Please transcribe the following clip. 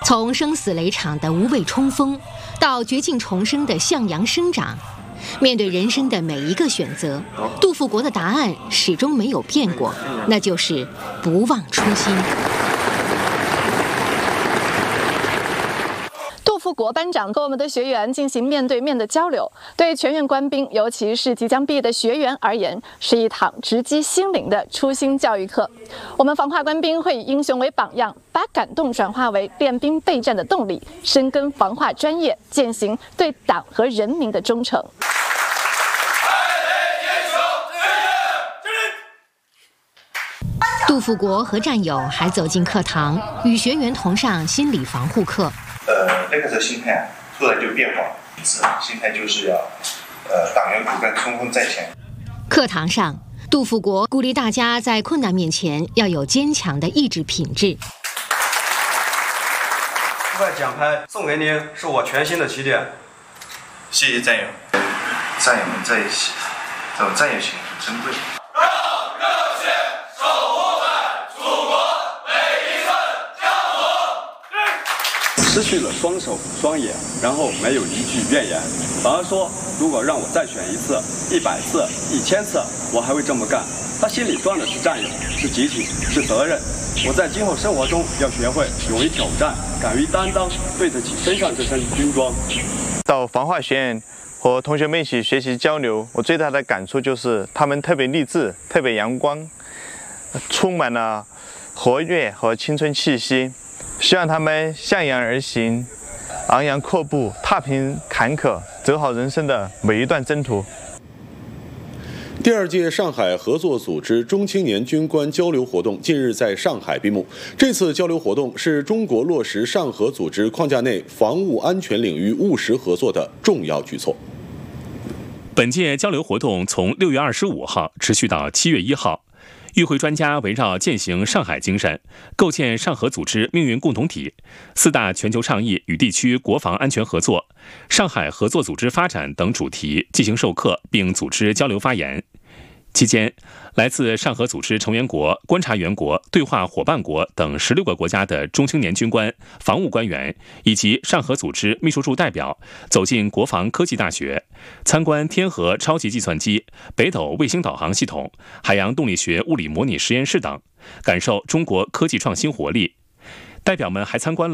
从生死雷场的无畏冲锋，到绝境重生的向阳生长，面对人生的每一个选择，杜富国的答案始终没有变过，那就是不忘初心。 杜富国班长和我们的学员进行面对面的交流，对全院官兵，尤其是即将毕业的学员而言，是一堂直击心灵的初心教育课。我们防化官兵会以英雄为榜样，把感动转化为练兵备战的动力，深耕防化专业，践行对党和人民的忠诚。 杜富国和战友还走进课堂，与学员同上心理防护课。 那个时候心态突然就变化，心态就是要党员骨干冲锋在前。 课堂上，杜富国鼓励大家在困难面前要有坚强的意志品质。 这块奖牌送给您，是我全新的起点。 谢谢战友，战友们在一起，这种战友情很珍贵。 失去了双手双眼，然后没有一句怨言，反而说如果让我再选一次、100次、1000次，我还会这么干。他心里装的是战友，是集体，是责任。我在今后生活中要学会勇于挑战，敢于担当，对得起身上这身军装。 到防化学院和同学们一起学习交流，我最大的感触就是他们特别励志，特别阳光，充满了活跃和青春气息。希望他们向阳而行，昂扬阔步，踏平坎坷，走好人生的每一段征途。 第2届上海合作组织中青年军官交流活动近日在上海闭幕。这次交流活动是中国落实上合组织框架内防务安全领域务实合作的重要举措。 本届交流活动从6月25号持续到7月1号。与会专家围绕践行上海精神、构建上合组织命运共同体、4大全球倡议与地区国防安全合作、上海合作组织发展等主题进行授课并组织交流发言。期间，来自上合组织成员国、观察员国、对话伙伴国等16个国家的中青年军官、防务官员以及上合组织秘书处代表走进国防科技大学，参观天河超级计算机、北斗卫星导航系统、海洋动力学物理模拟实验室等，感受中国科技创新活力。代表们还参观了